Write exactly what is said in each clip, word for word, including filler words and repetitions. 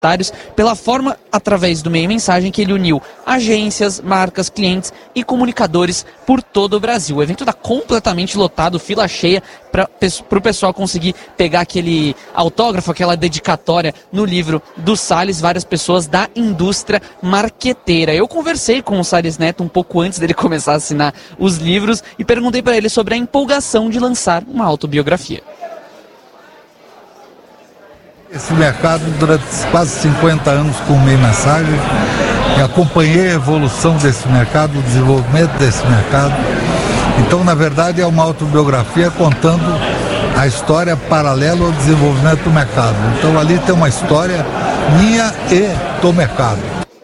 pela forma, através do meio mensagem, que ele uniu agências, marcas, clientes e comunicadores por todo o Brasil. O evento está completamente lotado, fila cheia, para o pessoal conseguir pegar aquele autógrafo, aquela dedicatória no livro do Salles, várias pessoas da indústria marqueteira. Eu conversei com o Salles Neto um pouco antes dele começar a assinar os livros e perguntei para ele sobre a empolgação de lançar uma autobiografia. Esse mercado durante quase cinquenta anos com meio mensagem, e acompanhei a evolução desse mercado, o desenvolvimento desse mercado. Então, na verdade, é uma autobiografia contando a história paralela ao desenvolvimento do mercado. Então, ali tem uma história minha e do mercado.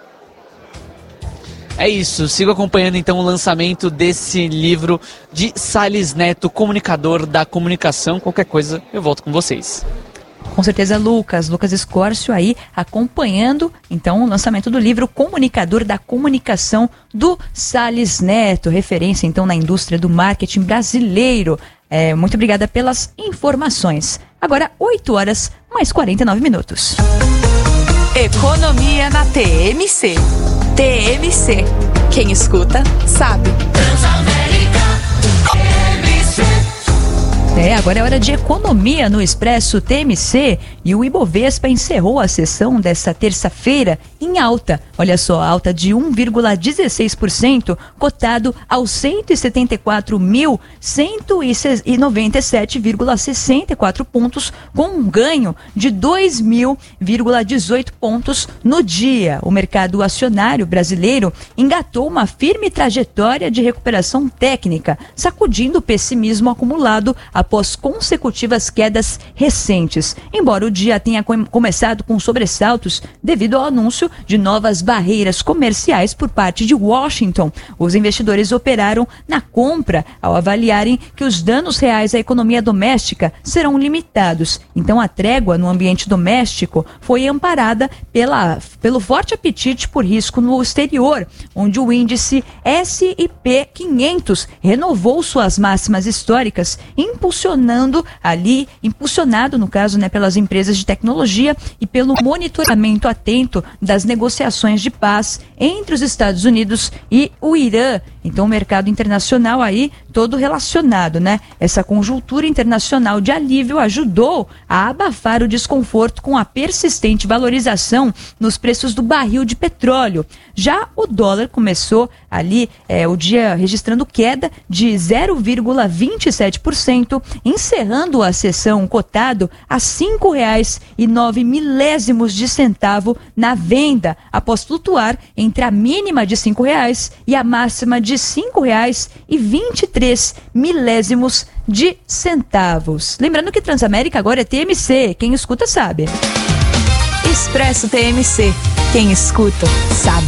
É isso, sigo acompanhando então o lançamento desse livro de Salles Neto, comunicador da comunicação. Qualquer coisa, eu volto com vocês. Com certeza, Lucas, Lucas Escórcio aí acompanhando então o lançamento do livro Comunicador da Comunicação do Salles Neto, referência então na indústria do marketing brasileiro. É, muito obrigada pelas informações. Agora, oito horas mais quarenta e nove minutos. Economia na T M C. T M C. Quem escuta, sabe. É, agora é hora de economia no Expresso T M C e o Ibovespa encerrou a sessão dessa terça-feira em alta. Olha só, alta de um vírgula dezesseis por cento, cotado aos cento e setenta e quatro mil, cento e noventa e sete vírgula sessenta e quatro pontos, com um ganho de dois mil vírgula dezoito pontos no dia. O mercado acionário brasileiro engatou uma firme trajetória de recuperação técnica, sacudindo o pessimismo acumulado após consecutivas quedas recentes. Embora o dia tenha começado com sobressaltos devido ao anúncio de novas barreiras comerciais por parte de Washington, os investidores operaram na compra ao avaliarem que os danos reais à economia doméstica serão limitados. Então a trégua no ambiente doméstico foi amparada pela, pelo forte apetite por risco no exterior, onde o índice S e P quinhentos renovou suas máximas históricas, impulsionando ali, impulsionado no caso, né, pelas empresas de tecnologia e pelo monitoramento atento das negociações de paz entre os Estados Unidos e o Irã. Então o mercado internacional aí todo relacionado, né? Essa conjuntura internacional de alívio ajudou a abafar o desconforto com a persistente valorização nos preços do barril de petróleo. Já o dólar começou ali é, o dia registrando queda de zero vírgula vinte e sete por cento, encerrando a sessão cotado a cinco reais e nove milésimos de centavo na venda, após flutuar entre a mínima de cinco reais e a máxima de cinco reais e vinte e três milésimos de centavos. Lembrando que Transamérica agora é T M C, quem escuta sabe. Expresso T M C, quem escuta sabe.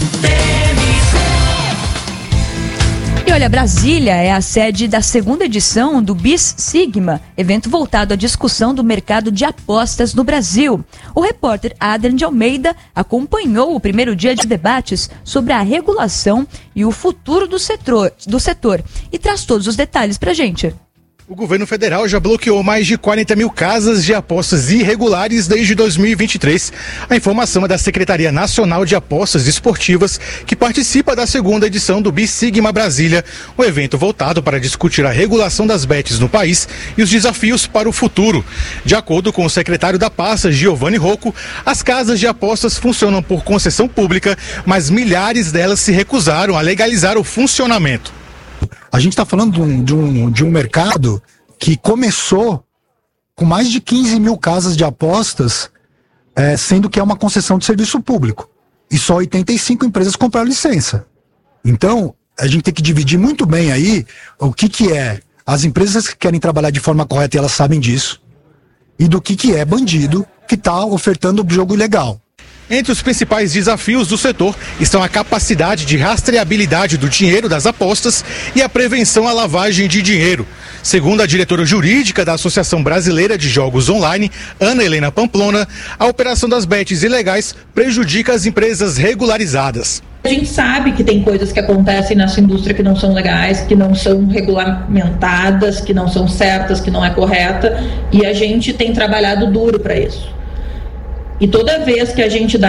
E olha, Brasília é a sede da segunda edição do BIS Sigma, evento voltado à discussão do mercado de apostas no Brasil. O repórter Adrian de Almeida acompanhou o primeiro dia de debates sobre a regulação e o futuro do setor, do setor e traz todos os detalhes pra gente. O governo federal já bloqueou mais de quarenta mil casas de apostas irregulares desde dois mil e vinte e três. A informação é da Secretaria Nacional de Apostas Esportivas, que participa da segunda edição do BIS Sigma Brasília, um evento voltado para discutir a regulação das bets no país e os desafios para o futuro. De acordo com o secretário da pasta, Giovanni Rocco, as casas de apostas funcionam por concessão pública, mas milhares delas se recusaram a legalizar o funcionamento. A gente está falando de um, de, um, de um mercado que começou com mais de quinze mil casas de apostas, é, sendo que é uma concessão de serviço público. E só oitenta e cinco empresas compraram licença. Então, a gente tem que dividir muito bem aí o que, que é as empresas que querem trabalhar de forma correta, e elas sabem disso, e do que, que é bandido que está ofertando o jogo ilegal. Entre os principais desafios do setor estão a capacidade de rastreabilidade do dinheiro das apostas e a prevenção à lavagem de dinheiro. Segundo a diretora jurídica da Associação Brasileira de Jogos Online, Ana Helena Pamplona, a operação das bets ilegais prejudica as empresas regularizadas. A gente sabe que tem coisas que acontecem nessa indústria que não são legais, que não são regulamentadas, que não são certas, que não é correta, e a gente tem trabalhado duro para isso. E toda vez que a gente dá